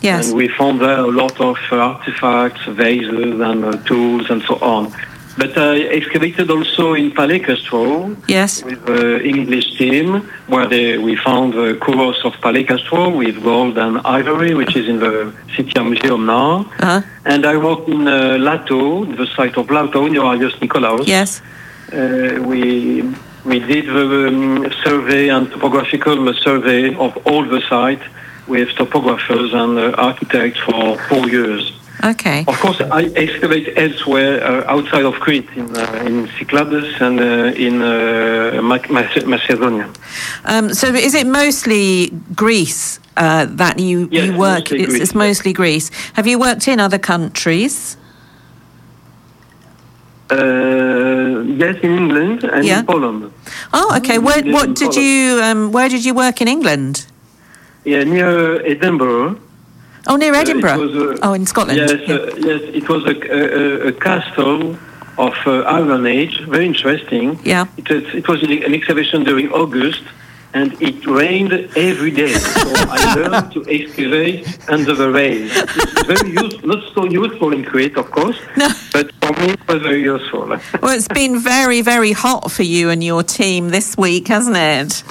Yes. And we found there a lot of artifacts, vases, and tools, and so on. But I excavated also in Palais Castro. Yes. With the English team, where we found the Kouros of Palais Castro with gold and ivory, which is in the City Museum now. Uh-huh. And I worked in Lato, the site of Lato, near Agios Nikolaos. Yes. We did the survey and topographical survey of all the site with topographers and architects for 4 years. Okay. Of course, I excavate elsewhere outside of Crete, in Cyclades and in Macedonia. So is it mostly Greece that you work? It's mostly Greece. Have you worked in other countries? Yes, in England and in Poland. Oh, okay. Where did you work in England? Yeah, near Edinburgh. Oh, near Edinburgh. In Scotland. Yes, yes. It was a castle of Iron Age. Very interesting. Yeah. It was an excavation during August, and it rained every day. So I learned to excavate under the rain. It's very useful, not so useful in Crete, of course, but for me it was very useful. Well, it's been very, very hot for you and your team this week, hasn't it?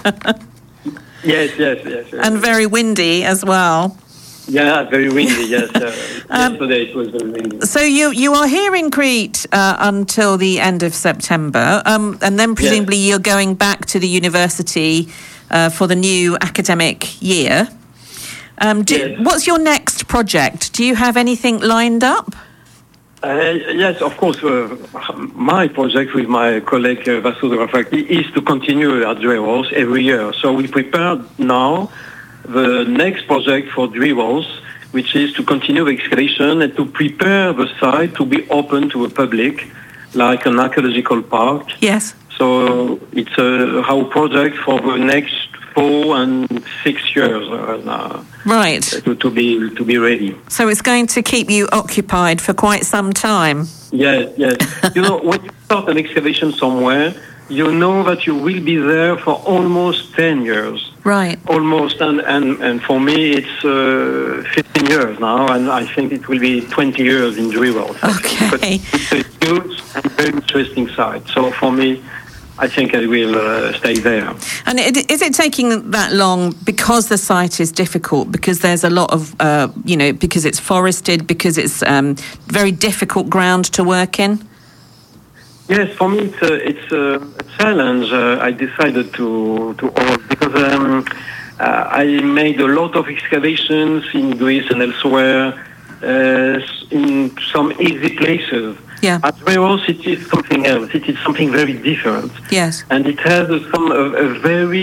Yes. And very windy as well. Yeah, very windy, yes. Yesterday it was very windy. So you are here in Crete until the end of September, and then presumably you're going back to the university for the new academic year. What's your next project? Do you have anything lined up? Yes, of course. My project with my colleague Vassou de Rafraki is to continue at Druiros every year. So we prepare now the next project for Druiros, which is to continue the excavation and to prepare the site to be open to the public, like an archaeological park. Yes. So it's our project for the next 4 and 6 years now. Right. To be ready. So it's going to keep you occupied for quite some time. Yes. You know, when you start an excavation somewhere, you know that you will be there for almost 10 years. Right. Almost, and for me it's 15 years now, and I think it will be 20 years in Druiros. Okay. It's a huge and very interesting site. So for me, I think I will stay there. And is it taking that long because the site is difficult, because there's a lot of, because it's forested, because it's very difficult ground to work in? Yes, for me it's a challenge. I decided to because I made a lot of excavations in Greece and elsewhere in some easy places. Yeah. At Druiros, it is something else. It is something very different. Yes. And it has a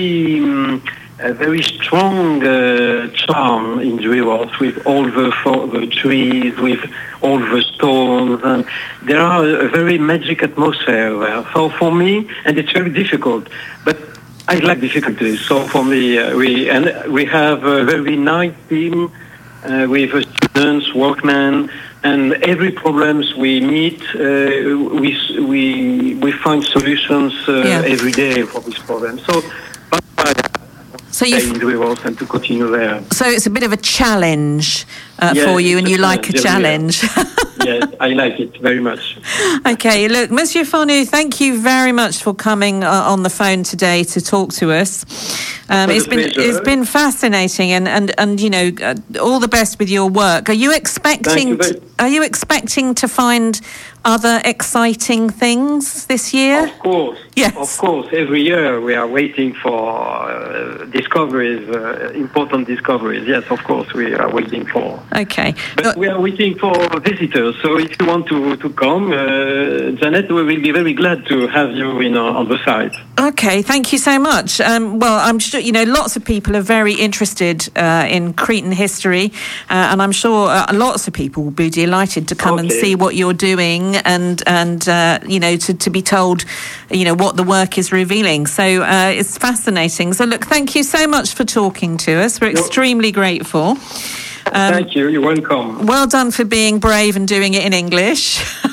very strong charm in Druiros, with all the trees, with all the stones, and there are a very magic atmosphere there. So for me, and it's very difficult, but I like difficulties. So for me, we have a very nice team with students, workmen. And every problems we meet, we find solutions every day for this problem. So you in Druiros and to continue there. So it's a bit of a challenge for you, and you like a challenge. Yes, I like it very much. Okay, look, Monsieur Fornoux, thank you very much for coming on the phone today to talk to us. It's been fascinating, and all the best with your work. Are you expecting to find other exciting things this year? Of course. Yes. Of course. Every year we are waiting for discoveries, important discoveries. Yes, of course, we are waiting for. Okay. But we are waiting for visitors. So if you want to come, Janet, we will be very glad to have you on the site. Okay, thank you so much. Well, I'm sure, lots of people are very interested in Cretan history, and I'm sure lots of people will be delighted to come and see what you're doing and to be told, what the work is revealing. So it's fascinating. So look, thank you so much for talking to us. We're extremely grateful. Thank you. You're welcome. Well done for being brave and doing it in English.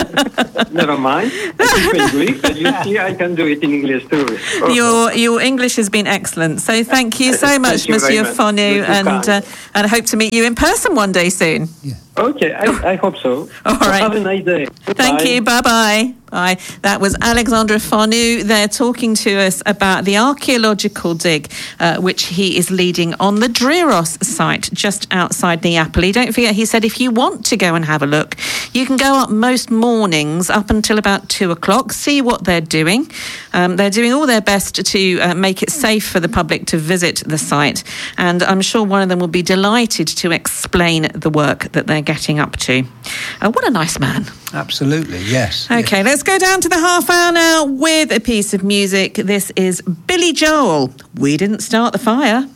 Never mind. I speak Greek, but you see, I can do it in English too. Your English has been excellent. So thank you so much, Monsieur Farnoux, and I hope to meet you in person one day soon. Yeah. Okay, I hope so. All right. Have a nice day. Thank you. Bye-bye. Bye. That was Alexandre Farnoux there talking to us about the archaeological dig, which he is leading on the Driros site just outside Neapoli. Don't forget, he said if you want to go and have a look, you can go up most mornings up until about 2 o'clock, see what they're doing. They're doing all their best to make it safe for the public to visit the site. And I'm sure one of them will be delighted to explain the work that they're getting up to. What a nice man. Absolutely, yes. Okay, yes. Let's go down to the half hour now with a piece of music. This is Billy Joel. We Didn't Start the Fire.